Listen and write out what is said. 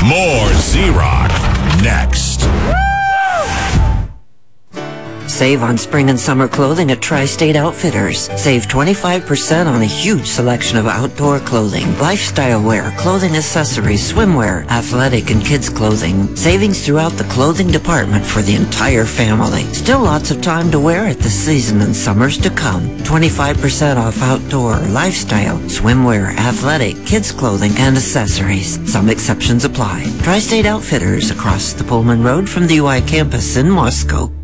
More Z-Rock next. Save on spring and summer clothing at Tri-State Outfitters. Save 25% on a huge selection of outdoor clothing, lifestyle wear, clothing accessories, swimwear, athletic and kids clothing. Savings throughout the clothing department for the entire family. Still lots of time to wear it this season and summers to come. 25% off outdoor, lifestyle, swimwear, athletic, kids clothing, and accessories. Some exceptions apply. Tri-State Outfitters across the Pullman Road from the UI campus in Moscow.